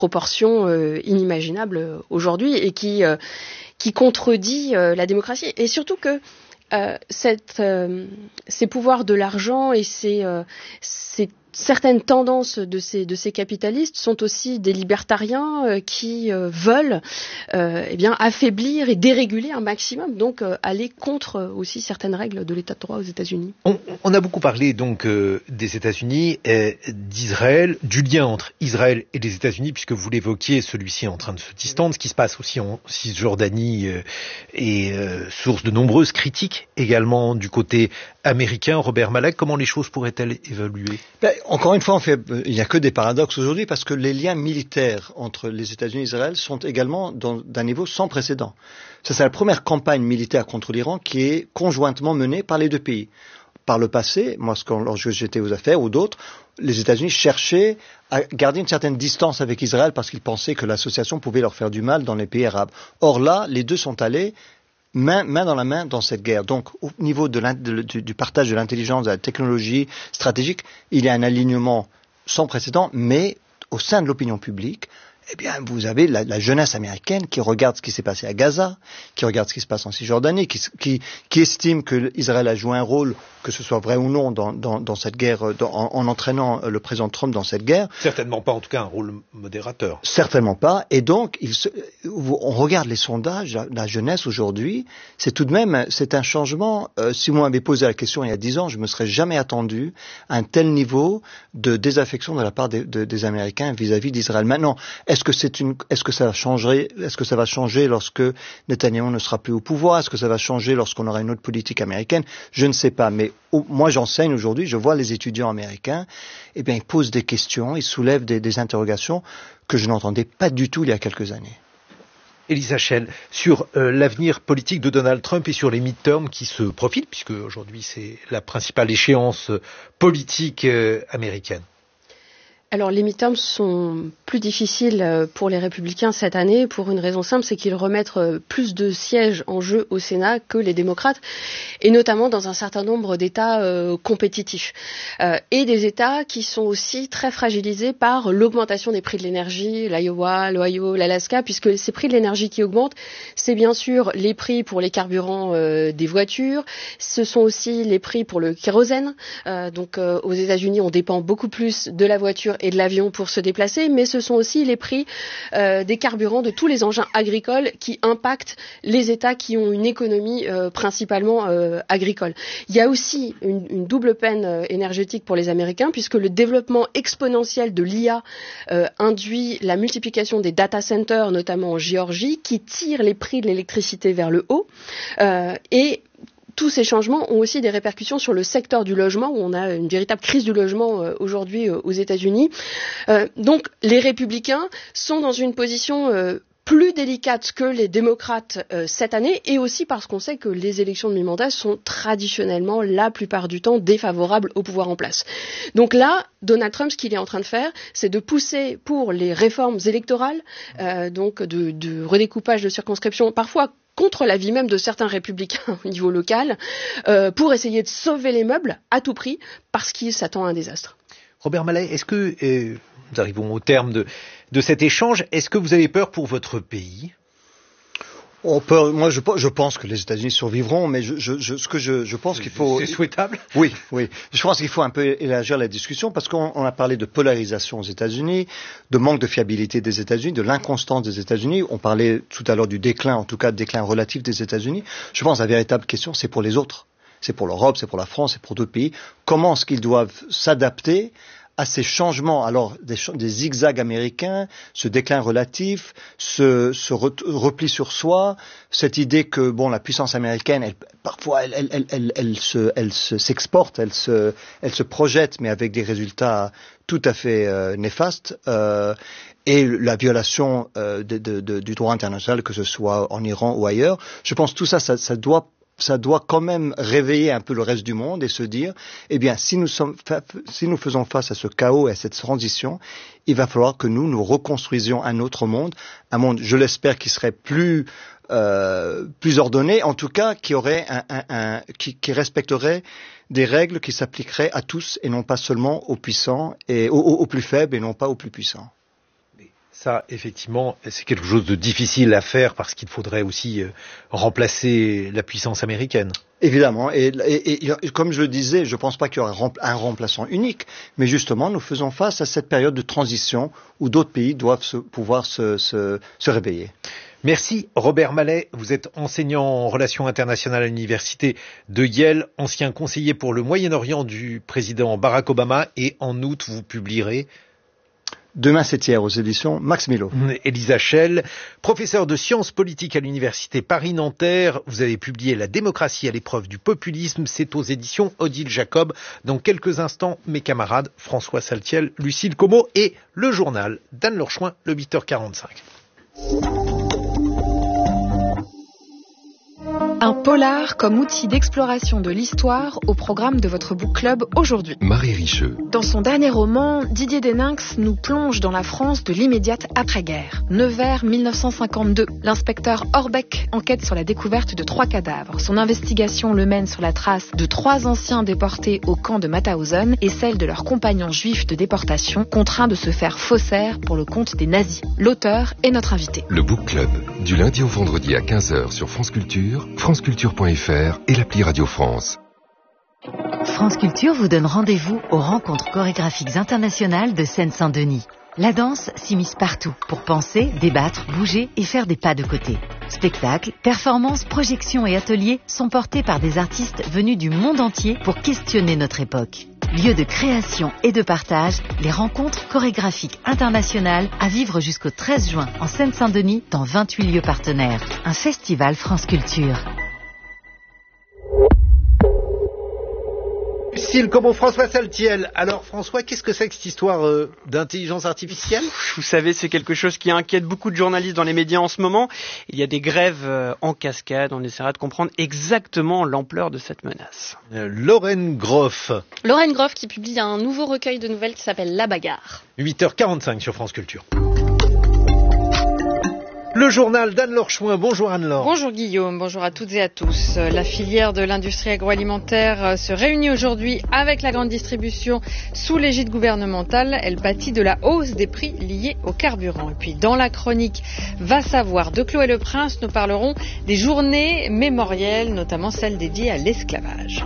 proportions inimaginables aujourd'hui et qui contredit la démocratie. Et surtout que ces pouvoirs de l'argent et ces certaines tendances de ces capitalistes sont aussi des libertariens qui veulent affaiblir et déréguler un maximum, donc aller contre aussi certaines règles de l'état de droit aux États-Unis. On a beaucoup parlé donc des États-Unis, d'Israël, du lien entre Israël et les États-Unis, puisque vous l'évoquiez, celui-ci est en train de se distendre. Ce qui se passe aussi en Cisjordanie est source de nombreuses critiques également du côté américain. Robert Malak, comment les choses pourraient-elles évoluer? Encore une fois, il n'y a que des paradoxes aujourd'hui parce que les liens militaires entre les États-Unis et Israël sont également d'un niveau sans précédent. Ça, c'est la première campagne militaire contre l'Iran qui est conjointement menée par les deux pays. Par le passé, lorsque j'étais aux affaires ou d'autres, les États-Unis cherchaient à garder une certaine distance avec Israël parce qu'ils pensaient que l'association pouvait leur faire du mal dans les pays arabes. Or là, les deux sont allés main dans la main dans cette guerre. Donc, au niveau du partage de l'intelligence, de la technologie stratégique, il y a un alignement sans précédent, mais au sein de l'opinion publique, eh bien, vous avez la jeunesse américaine qui regarde ce qui s'est passé à Gaza, qui regarde ce qui se passe en Cisjordanie, qui estime que Israël a joué un rôle, que ce soit vrai ou non, dans cette guerre, en entraînant le président Trump dans cette guerre. Certainement pas, en tout cas, un rôle modérateur. Certainement pas. Et donc, on regarde les sondages, la jeunesse aujourd'hui, c'est tout de même, c'est un changement. Si moi m'avait posé la question il y a 10 ans, je me serais jamais attendu à un tel niveau de désaffection de la part des Américains vis-à-vis d'Israël. Maintenant, est-ce que ça va changer lorsque Netanyahou ne sera plus au pouvoir? Est-ce que ça va changer lorsqu'on aura une autre politique américaine? Je ne sais pas, mais moi j'enseigne aujourd'hui, je vois les étudiants américains, eh bien ils posent des questions, ils soulèvent des interrogations que je n'entendais pas du tout il y a quelques années. Elisa Schell, sur l'avenir politique de Donald Trump et sur les midterms qui se profilent, puisque aujourd'hui c'est la principale échéance politique américaine. Alors les midterms sont plus difficiles pour les républicains cette année pour une raison simple, c'est qu'ils remettent plus de sièges en jeu au Sénat que les démocrates, et notamment dans un certain nombre d'États compétitifs, et des États qui sont aussi très fragilisés par l'augmentation des prix de l'énergie, l'Iowa, l'Ohio, l'Alaska, puisque ces prix de l'énergie qui augmentent, c'est bien sûr les prix pour les carburants des voitures, ce sont aussi les prix pour le kérosène, donc aux États-Unis on dépend beaucoup plus de la voiture et de l'avion pour se déplacer, mais ce sont aussi les prix des carburants de tous les engins agricoles qui impactent les États qui ont une économie principalement agricole. Il y a aussi une double peine énergétique pour les Américains, puisque le développement exponentiel de l'IA induit la multiplication des data centers, notamment en Géorgie, qui tire les prix de l'électricité vers le haut, et tous ces changements ont aussi des répercussions sur le secteur du logement, où on a une véritable crise du logement aujourd'hui aux États-Unis. Donc les républicains sont dans une position plus délicate que les démocrates cette année, et aussi parce qu'on sait que les élections de mi-mandat sont traditionnellement, la plupart du temps, défavorables au pouvoir en place. Donc là, Donald Trump, ce qu'il est en train de faire, c'est de pousser pour les réformes électorales, donc de redécoupage de circonscriptions, parfois contre l'avis même de certains républicains au niveau local, pour essayer de sauver les meubles à tout prix, parce qu'il s'attend à un désastre. Robert Mallet, est-ce que, nous arrivons au terme de cet échange, est-ce que vous avez peur pour votre pays ? Moi, je pense que les États-Unis survivront, mais je pense qu'il faut. C'est souhaitable. Oui. Je pense qu'il faut un peu élargir la discussion parce qu'on a parlé de polarisation aux États-Unis, de manque de fiabilité des États-Unis, de l'inconstance des États-Unis. On parlait tout à l'heure du déclin, en tout cas, déclin relatif des États-Unis. Je pense que la véritable question, c'est pour les autres. C'est pour l'Europe, c'est pour la France, c'est pour d'autres pays. Comment est-ce qu'ils doivent s'adapter à ces changements, alors des zigzags américains, ce déclin relatif, ce repli sur soi, cette idée que la puissance américaine, parfois elle s'exporte, elle se projette, mais avec des résultats tout à fait néfastes, et la violation du droit international, que ce soit en Iran ou ailleurs. Je pense que tout ça doit quand même réveiller un peu le reste du monde et se dire, eh bien, si nous faisons face à ce chaos et à cette transition, il va falloir que nous reconstruisions un autre monde, un monde, je l'espère, qui serait plus ordonné, en tout cas, qui aurait qui respecterait des règles qui s'appliqueraient à tous et non pas seulement aux puissants et aux plus faibles et non pas aux plus puissants. Ça, effectivement, c'est quelque chose de difficile à faire parce qu'il faudrait aussi remplacer la puissance américaine. Évidemment, et comme je le disais, je ne pense pas qu'il y aura un remplaçant unique, mais justement, nous faisons face à cette période de transition où d'autres pays doivent pouvoir se réveiller. Merci Robert Mallet, vous êtes enseignant en relations internationales à l'université de Yale, ancien conseiller pour le Moyen-Orient du président Barack Obama, et en août vous publierez Demain c'est hier aux éditions Max Milo. Elisa Schell, professeur de sciences politiques à l'université Paris-Nanterre, vous avez publié La démocratie à l'épreuve du populisme, c'est aux éditions Odile Jacob. Dans quelques instants, mes camarades François Saltiel, Lucille Como et le journal d'Anne-Laure Chouin, le 8h45. Un polar comme outil d'exploration de l'histoire au programme de votre book club aujourd'hui. Marie Richeux. Dans son dernier roman, Didier Deninx nous plonge dans la France de l'immédiate après-guerre. Nevers 1952. L'inspecteur Orbeck enquête sur la découverte de 3 cadavres. Son investigation le mène sur la trace de 3 anciens déportés au camp de Mauthausen et celle de leurs compagnons juifs de déportation contraints de se faire faussaires pour le compte des nazis. L'auteur est notre invité. Le book club, du lundi au vendredi à 15h sur France Culture, franceculture.fr et l'appli Radio France. France Culture vous donne rendez-vous aux rencontres chorégraphiques internationales de Seine-Saint-Denis. La danse s'immisce partout pour penser, débattre, bouger et faire des pas de côté. Spectacles, performances, projections et ateliers sont portés par des artistes venus du monde entier pour questionner notre époque. Lieu de création et de partage, les rencontres chorégraphiques internationales à vivre jusqu'au 13 juin en Seine-Saint-Denis dans 28 lieux partenaires. Un festival France Culture. Lucille Como, François Saltiel. Alors François, qu'est-ce que c'est que cette histoire d'intelligence artificielle ? Vous savez, c'est quelque chose qui inquiète beaucoup de journalistes dans les médias en ce moment. Il y a des grèves en cascade, on essaiera de comprendre exactement l'ampleur de cette menace. Lorraine Groff. Lorraine Groff qui publie un nouveau recueil de nouvelles qui s'appelle La Bagarre. 8h45 sur France Culture. Le journal d'Anne-Laure Chouin. Bonjour Anne-Laure. Bonjour Guillaume, bonjour à toutes et à tous. La filière de l'industrie agroalimentaire se réunit aujourd'hui avec la grande distribution sous l'égide gouvernementale. Elle pâtit de la hausse des prix liés au carburant. Et puis dans la chronique Va savoir de Chloé Le Prince, nous parlerons des journées mémorielles, notamment celles dédiées à l'esclavage.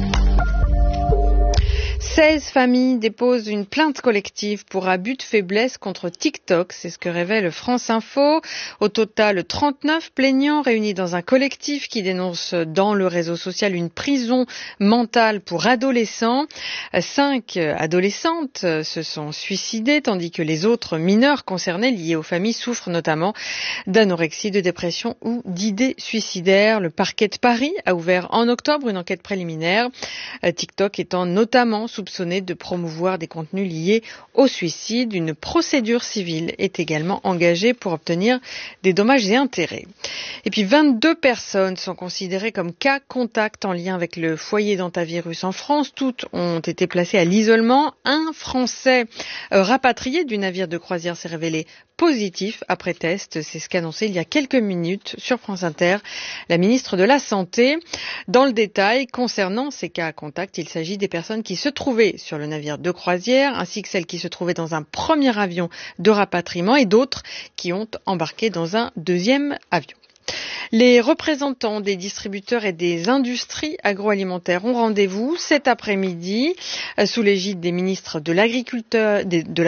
16 familles déposent une plainte collective pour abus de faiblesse contre TikTok, c'est ce que révèle France Info. Au total, 39 plaignants réunis dans un collectif qui dénonce dans le réseau social une prison mentale pour adolescents. 5 adolescentes se sont suicidées, tandis que les autres mineurs concernés liés aux familles souffrent notamment d'anorexie, de dépression ou d'idées suicidaires. Le parquet de Paris a ouvert en octobre une enquête préliminaire, TikTok étant notamment soupçonné de promouvoir des contenus liés au suicide. Une procédure civile est également engagée pour obtenir des dommages et intérêts. Et puis 22 personnes sont considérées comme cas contact en lien avec le foyer d'hantavirus en France. Toutes ont été placées à l'isolement. Un Français rapatrié du navire de croisière s'est révélé positif après test. C'est ce qu'annonçait il y a quelques minutes sur France Inter la ministre de la Santé. Dans le détail, concernant ces cas à contact, il s'agit des personnes qui se trouvaient sur le navire de croisière, ainsi que celles qui se trouvaient dans un premier avion de rapatriement et d'autres qui ont embarqué dans un deuxième avion. Les représentants des distributeurs et des industries agroalimentaires ont rendez-vous cet après-midi sous l'égide des ministres de l'agriculture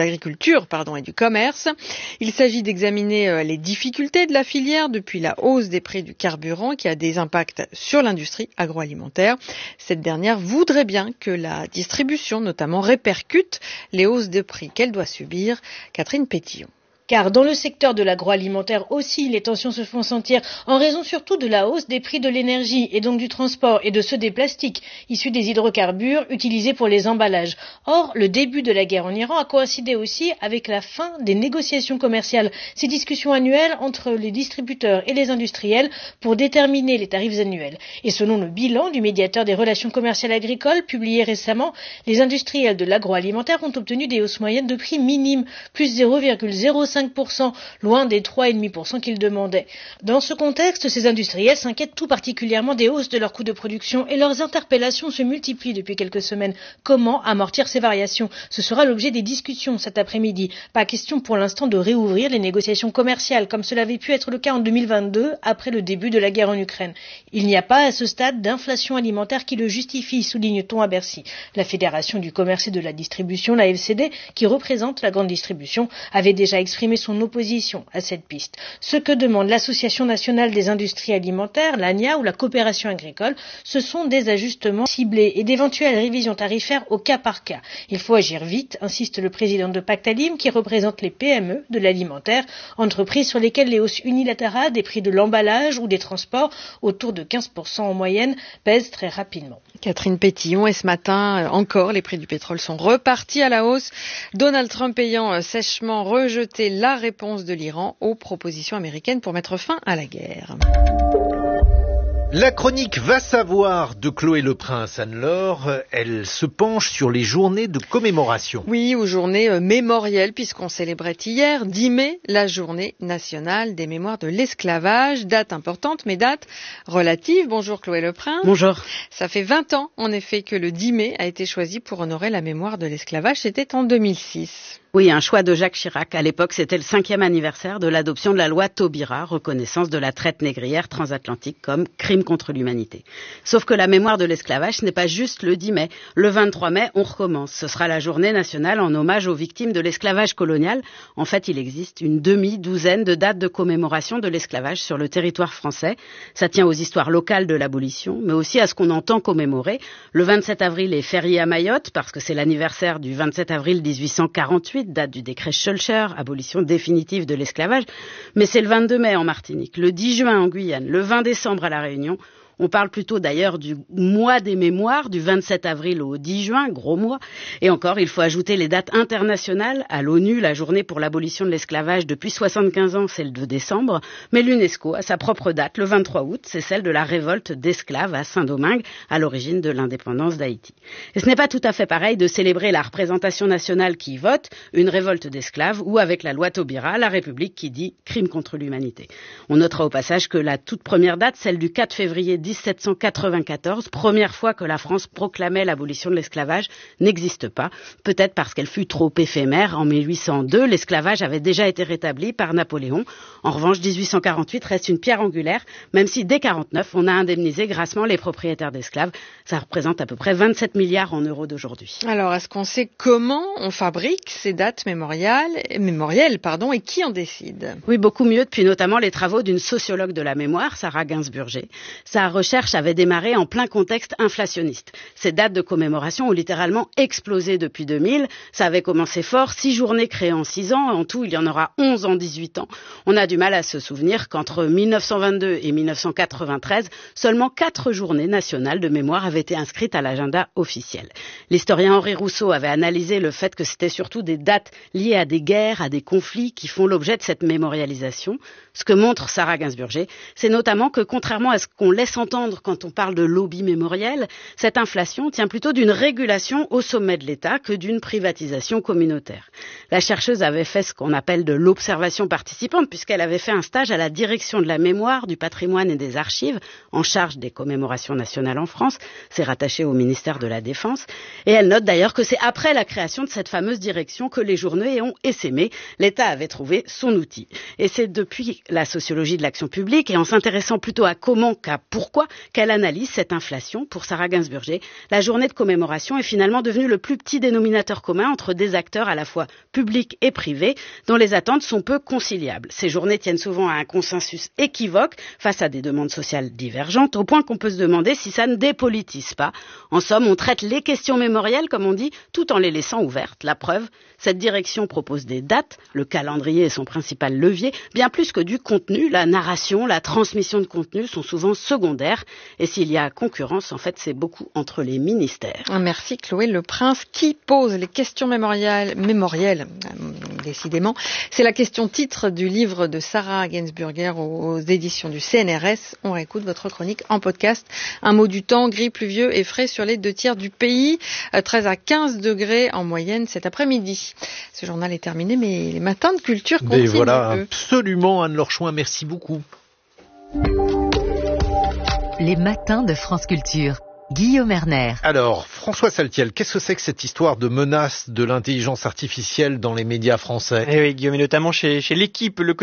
et du commerce. Il s'agit d'examiner les difficultés de la filière depuis la hausse des prix du carburant qui a des impacts sur l'industrie agroalimentaire. Cette dernière voudrait bien que la distribution notamment répercute les hausses de prix qu'elle doit subir. Catherine Pétillon. Car dans le secteur de l'agroalimentaire aussi, les tensions se font sentir en raison surtout de la hausse des prix de l'énergie et donc du transport et de ceux des plastiques issus des hydrocarbures utilisés pour les emballages. Or, le début de la guerre en Iran a coïncidé aussi avec la fin des négociations commerciales, ces discussions annuelles entre les distributeurs et les industriels pour déterminer les tarifs annuels. Et selon le bilan du médiateur des relations commerciales agricoles publié récemment, les industriels de l'agroalimentaire ont obtenu des hausses moyennes de prix minimes, plus 0,05 5%, loin des 3,5% qu'ils demandaient. Dans ce contexte, ces industriels s'inquiètent tout particulièrement des hausses de leurs coûts de production et leurs interpellations se multiplient depuis quelques semaines. Comment amortir ces variations? Ce sera l'objet des discussions cet après-midi. Pas question pour l'instant de réouvrir les négociations commerciales, comme cela avait pu être le cas en 2022, après le début de la guerre en Ukraine. Il n'y a pas à ce stade d'inflation alimentaire qui le justifie, souligne-t-on à Bercy. La Fédération du commerce et de la distribution, la FCD, qui représente la grande distribution, avait déjà exprimé son opposition à cette piste. Ce que demande l'Association nationale des industries alimentaires, l'ANIA ou la coopération agricole, ce sont des ajustements ciblés et d'éventuelles révisions tarifaires au cas par cas. Il faut agir vite, insiste le président de Pactalim, qui représente les PME de l'alimentaire, entreprises sur lesquelles les hausses unilatérales des prix de l'emballage ou des transports, autour de 15% en moyenne, pèsent très rapidement. Catherine Pétillon, et ce matin encore, les prix du pétrole sont repartis à la hausse. Donald Trump ayant sèchement rejeté la réponse de l'Iran aux propositions américaines pour mettre fin à la guerre. La chronique Va savoir de Chloé Leprince, Anne-Laure, elle se penche sur les journées de commémoration. Oui, aux journées mémorielles, puisqu'on célébrait hier, 10 mai, la journée nationale des mémoires de l'esclavage. Date importante, mais date relative. Bonjour Chloé Leprince. Bonjour. Ça fait 20 ans, en effet, que le 10 mai a été choisi pour honorer la mémoire de l'esclavage. C'était en 2006. Oui, un choix de Jacques Chirac. À l'époque, c'était le 5e anniversaire de l'adoption de la loi Taubira, reconnaissance de la traite négrière transatlantique comme crime contre l'humanité. Sauf que la mémoire de l'esclavage, ce n'est pas juste le 10 mai. Le 23 mai, on recommence. Ce sera la journée nationale en hommage aux victimes de l'esclavage colonial. En fait, il existe une demi-douzaine de dates de commémoration de l'esclavage sur le territoire français. Ça tient aux histoires locales de l'abolition, mais aussi à ce qu'on entend commémorer. Le 27 avril est férié à Mayotte, parce que c'est l'anniversaire du 27 avril 1848, date du décret Schœlcher, abolition définitive de l'esclavage, mais c'est le 22 mai en Martinique, le 10 juin en Guyane, le 20 décembre à La Réunion. On parle plutôt d'ailleurs du mois des mémoires, du 27 avril au 10 juin, gros mois. Et encore, il faut ajouter les dates internationales. À l'ONU, la journée pour l'abolition de l'esclavage depuis 75 ans, c'est le 2 décembre. Mais l'UNESCO a sa propre date, le 23 août, c'est celle de la révolte d'esclaves à Saint-Domingue, à l'origine de l'indépendance d'Haïti. Et ce n'est pas tout à fait pareil de célébrer la représentation nationale qui vote une révolte d'esclaves ou avec la loi Taubira, la République qui dit crime contre l'humanité. On notera au passage que la toute première date, celle du 4 février 1794, première fois que la France proclamait l'abolition de l'esclavage, n'existe pas. Peut-être parce qu'elle fut trop éphémère. En 1802, l'esclavage avait déjà été rétabli par Napoléon. En revanche, 1848 reste une pierre angulaire, même si dès 1949, on a indemnisé grassement les propriétaires d'esclaves. Ça représente à peu près 27 milliards en euros d'aujourd'hui. Alors, est-ce qu'on sait comment on fabrique ces dates mémorielles, et qui en décide? Oui, beaucoup mieux, depuis notamment les travaux d'une sociologue de la mémoire, Sarah Gainsburger. Sa recherche avait démarré en plein contexte inflationniste. Ces dates de commémoration ont littéralement explosé depuis 2000. Ça avait commencé fort, 6 journées créées en 6 ans. En tout, il y en aura 11 en 18 ans. On a du mal à se souvenir qu'entre 1922 et 1993, seulement 4 journées nationales de mémoire avaient été inscrites à l'agenda officiel. L'historien Henri Rousseau avait analysé le fait que c'était surtout des dates liées à des guerres, à des conflits qui font l'objet de cette mémorialisation. Ce que montre Sarah Gainsburger, c'est notamment que contrairement à ce qu'on laisse entendre quand on parle de lobby mémoriel, cette inflation tient plutôt d'une régulation au sommet de l'État que d'une privatisation communautaire. La chercheuse avait fait ce qu'on appelle de l'observation participante, puisqu'elle avait fait un stage à la direction de la mémoire, du patrimoine et des archives, en charge des commémorations nationales en France. C'est rattaché au ministère de la Défense. Et elle note d'ailleurs que c'est après la création de cette fameuse direction que les journées ont essaimé. L'État avait trouvé son outil. Et c'est depuis la sociologie de l'action publique, et en s'intéressant plutôt à comment qu'à pourquoi, qu'elle analyse cette inflation. Pour Sarah Gainsburger, la journée de commémoration est finalement devenue le plus petit dénominateur commun entre des acteurs à la fois publics et privés, dont les attentes sont peu conciliables. Ces journées tiennent souvent à un consensus équivoque face à des demandes sociales divergentes, au point qu'on peut se demander si ça ne dépolitise pas. En somme, on traite les questions mémorielles, comme on dit, tout en les laissant ouvertes. La preuve, cette direction propose des dates, le calendrier est son principal levier, bien plus que du contenu. La narration, la transmission de contenu sont souvent secondaires. milliardaires. Et s'il y a concurrence, en fait, c'est beaucoup entre les ministères. Merci Chloé Le Prince. Qui pose les questions mémorielles, décidément. C'est la question titre du livre de Sarah Gainsburger aux éditions du CNRS. On réécoute votre chronique en podcast. Un mot du temps, gris, pluvieux et frais sur les 2/3 du pays. 13 à 15 degrés en moyenne cet après-midi. Ce journal est terminé, mais les matins de culture continuent. Et voilà, absolument, Anne-Laure Chouin, merci beaucoup. Les matins de France Culture. Guillaume Erner. Alors, François Saltiel, qu'est-ce que c'est que cette histoire de menace de l'intelligence artificielle dans les médias français ? Eh oui, Guillaume, et notamment chez l'équipe, le